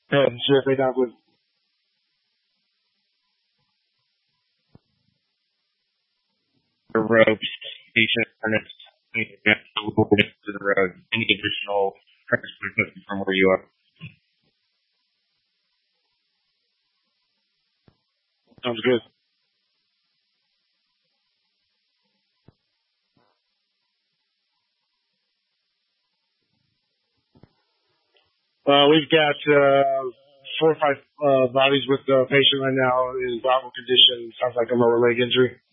And sure, they not with the ropes, patient harness, a little bit to the road. Any additional practice equipment from where you are? Sounds good. We've got 4 or 5 bodies with the patient right now in vital condition. Sounds like a lower leg injury.